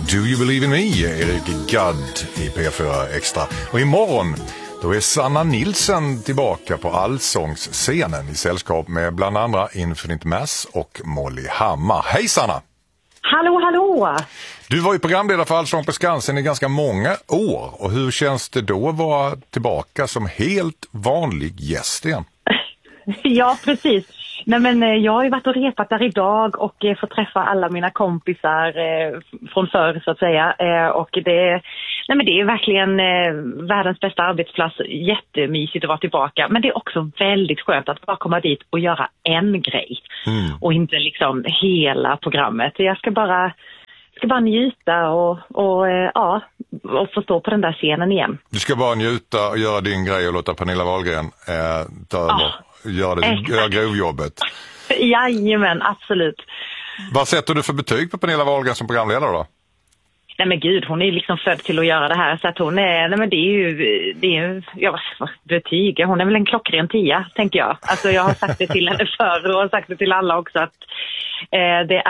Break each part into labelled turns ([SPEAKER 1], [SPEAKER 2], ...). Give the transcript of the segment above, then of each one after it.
[SPEAKER 1] Do You Believe In Me, Erik Gadd i P4 Extra. Och imorgon då är Sanna Nilsson tillbaka på allsångsscenen i sällskap med bland andra Infinite Mass och Molly Hammar. Hej Sanna!
[SPEAKER 2] Hallå, hallå!
[SPEAKER 1] Du var ju programledare för Allsång på Skansen i ganska många år. Och hur känns det då att vara tillbaka som helt vanlig gäst igen?
[SPEAKER 2] Ja, precis. Nej, men jag har ju varit och repat där idag och fått träffa alla mina kompisar från förr så att säga. Och det är verkligen världens bästa arbetsplats. Jättemysigt att vara tillbaka. Men det är också väldigt skönt att bara komma dit och göra en grej. Och inte liksom hela programmet. Jag ska bara njuta och få stå på den där scenen igen.
[SPEAKER 1] Du ska bara njuta och göra din grej och låta Pernilla Wahlgren ta över. Gör grovjobbet.
[SPEAKER 2] Jajamän, absolut.
[SPEAKER 1] Vad sätter du för betyg på Pernilla Wahlgren som programledare då?
[SPEAKER 2] Nej men gud, hon är liksom född till att göra det här. Så att hon är, nej men det är ju betyg. Hon är väl en klockren 10, tänker jag. Alltså jag har sagt det till henne förr och har sagt det till alla också att det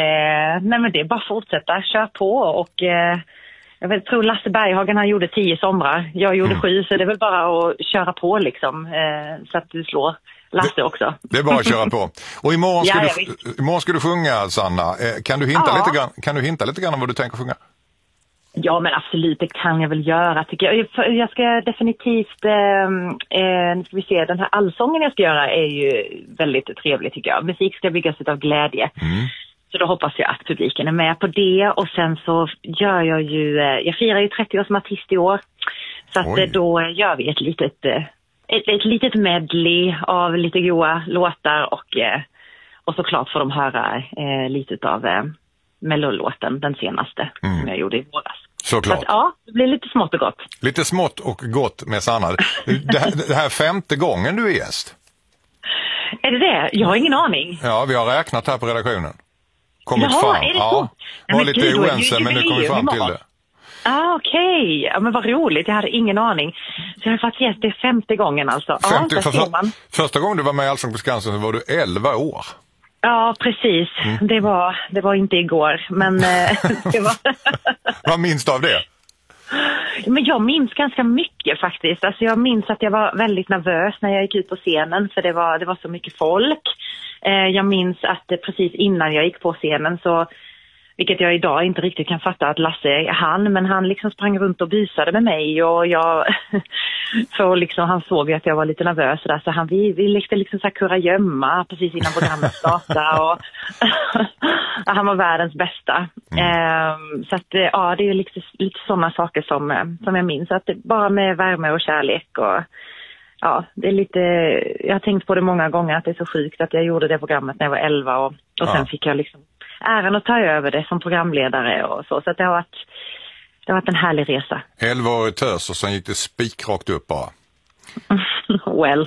[SPEAKER 2] är bara fortsätta, kör på och jag tror Lasse Berghagen han gjorde 10 somrar. Jag gjorde 7, så det är väl bara att köra på liksom så att du slår Lasse också. Det
[SPEAKER 1] är bara att köra på. Och imorgon ska du sjunga, Sanna. Kan du hinta lite grann om vad du tänker sjunga?
[SPEAKER 2] Ja, men absolut, det kan jag väl göra tycker jag. Jag ska definitivt, nu ska vi se, den här allsången jag ska göra är ju väldigt trevlig tycker jag. Musik ska byggas av glädje. Så då hoppas jag att publiken är med på det. Och sen så gör jag firar ju 30 år som artist i år. Så att då gör vi ett litet medley av lite goa låtar. Och såklart får de höra lite av Mellolåten, den senaste som jag gjorde i våras.
[SPEAKER 1] Såklart.
[SPEAKER 2] Så att, det blir lite smått och gott.
[SPEAKER 1] Lite smått och gott med Sanna. Det här 5:e gången du är gäst.
[SPEAKER 2] Är det? Jag har ingen aning.
[SPEAKER 1] Ja, vi har räknat här på redaktionen.
[SPEAKER 2] Är det så?
[SPEAKER 1] Var lite oense, men nu kom vi fram till det.
[SPEAKER 2] Okej. Ja, men vad roligt. Jag hade ingen aning. Så jag har faktiskt gäst det 5:e gången alltså.
[SPEAKER 1] Första gången du var med i Allsång på Skansen så var du 11 år.
[SPEAKER 2] Ja, precis. Det var inte igår, men det var...
[SPEAKER 1] Vad minns du av det?
[SPEAKER 2] Men jag minns ganska mycket faktiskt. Alltså jag minns att jag var väldigt nervös när jag gick ut på scenen för det var så mycket folk. Jag minns att precis innan jag gick på scenen så, vilket jag idag inte riktigt kan fatta att Lasse är men han liksom sprang runt och busade med mig och så liksom han såg att jag var lite nervös där, så vi lekte liksom så här kurragömma precis innan programmet startade och han var världens bästa. Så att det är lite sådana saker som jag minns, att det bara med värme och kärlek och det är lite, jag har tänkt på det många gånger att det är så sjukt att jag gjorde det programmet när jag var 11 och sen fick jag liksom äran att ta över det som programledare och så att det har varit en härlig resa.
[SPEAKER 1] 11 år i tös och sen gick det spikrakt upp bara.
[SPEAKER 2] Well.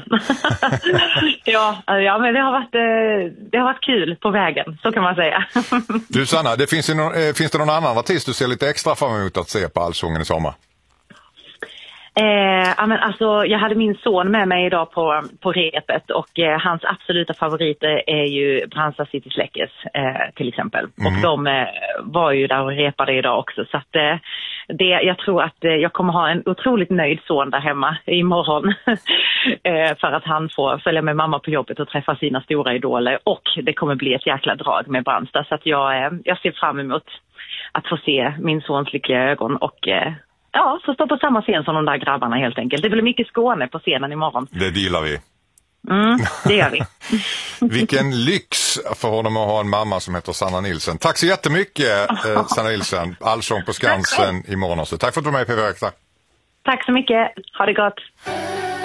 [SPEAKER 2] ja, men det har varit kul på vägen, så kan man säga.
[SPEAKER 1] Du Sanna, finns det någon annan artist du ser lite extra fram emot att se på Allsången i sommar?
[SPEAKER 2] Men alltså, jag hade min son med mig idag på repet och hans absoluta favoriter är ju Brandsta City Släckes till exempel. Och de var ju där och repade idag också, så att jag tror att jag kommer ha en otroligt nöjd son där hemma imorgon för att han får följa med mamma på jobbet och träffa sina stora idoler, och det kommer bli ett jäkla drag med Brandsta, så att jag ser fram emot att få se min sons lyckliga ögon och så stå på samma scen som de där grabbarna helt enkelt. Det blir mycket Skåne på scenen imorgon.
[SPEAKER 1] Det gillar vi.
[SPEAKER 2] Det gör vi.
[SPEAKER 1] Vilken lyx för honom att ha en mamma som heter Sanna Nilsson. Tack så jättemycket Sanna Nilsson. Allsång på Skansen imorgon också. Tack för att du var med i PV.
[SPEAKER 2] Tack så mycket. Ha det gott.